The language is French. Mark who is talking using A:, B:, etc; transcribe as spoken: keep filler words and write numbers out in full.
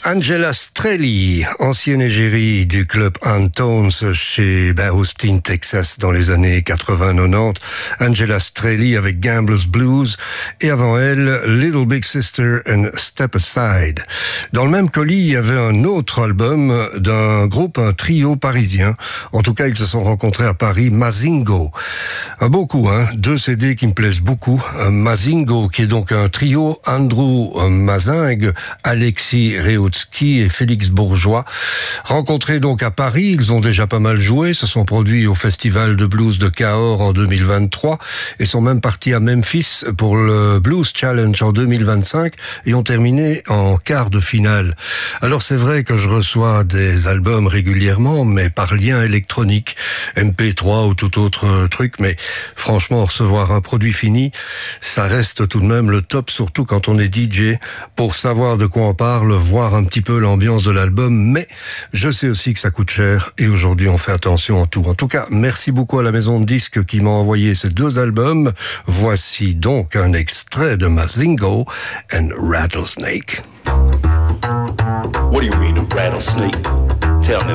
A: Angela Strelly, ancienne égérie du club Antones chez ben, Austin, Texas, dans les années quatre-vingts quatre-vingt-dix. Angela Strelly avec Gambler's Blues et avant elle, Little Big Sister and Step Aside. Dans le même colis, il y avait un autre album d'un groupe, un trio parisien. En tout cas, ils se sont rencontrés à Paris, Mazingo. Un beau coup, hein, deux C D qui me plaisent beaucoup. Mazingo, qui est donc un trio, Andrew Mazingue, Alexis Reutski et Félix Bourgeois. Rencontrés donc à Paris, ils ont déjà pas mal joué, se sont produits au Festival de Blues de Cahors en deux mille vingt-trois et sont même partis à Memphis pour le Blues Challenge en deux mille vingt-cinq et ont terminé en quart de finale. Alors c'est vrai que je reçois des albums régulièrement, mais par lien électronique, M P trois ou tout autre truc, mais franchement, recevoir un produit fini, ça reste tout de même le top, surtout quand on est D J, pour savoir de quoi on parle, voir un petit peu l'ambiance de l'album, mais je sais aussi que ça coûte cher et aujourd'hui on fait attention en tout. En tout cas, merci beaucoup à la maison de disques qui m'a envoyé ces deux albums. Voici donc un extrait de Mazingo and Rattlesnake.
B: What do you mean a rattlesnake? Tell me,